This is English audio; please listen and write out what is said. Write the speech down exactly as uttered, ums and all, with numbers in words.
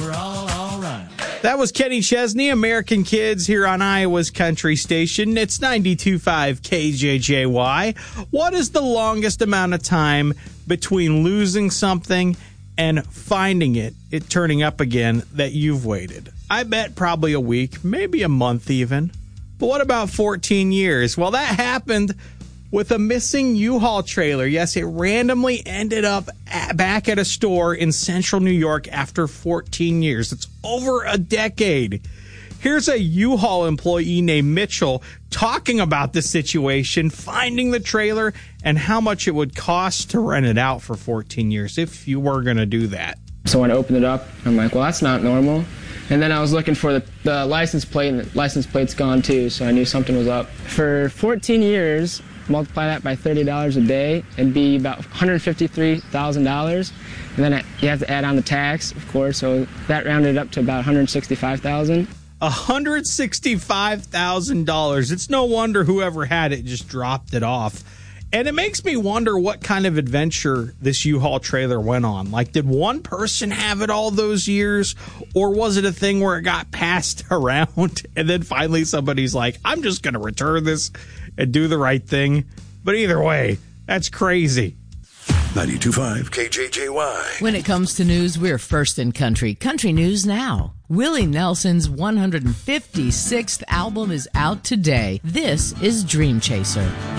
we're all all right. That was Kenny Chesney, American Kids, here on Iowa's Country Station. It's ninety-two point five K J J Y. What is the longest amount of time between losing something and finding it, it turning up again, that you've waited? I bet probably a week, maybe a month even. But what about fourteen years? Well, that happened with a missing U-Haul trailer. Yes, it randomly ended up at, back at a store in central New York after fourteen years. It's over a decade. Here's a U-Haul employee named Mitchell talking about the situation, finding the trailer, and how much it would cost to rent it out for fourteen years if you were going to do that. So when I opened it up, I'm like, well, that's not normal. And then I was looking for the, the license plate, and the license plate's gone too, so I knew something was up. For fourteen years, multiply that by thirty dollars a day, it'd be about one hundred fifty-three thousand dollars. And then it, you have to add on the tax, of course, so that rounded up to about one hundred sixty-five thousand dollars. one hundred sixty-five thousand dollars. It's no wonder whoever had it just dropped it off. And it makes me wonder what kind of adventure this U-Haul trailer went on. Like, did one person have it all those years? Or was it a thing where it got passed around and then finally somebody's like, I'm just going to return this and do the right thing? But either way, that's crazy. ninety-two point five K J J Y. When it comes to news, we're first in country. Country News Now. Willie Nelson's one hundred fifty-sixth album is out today. This is Dream Chaser.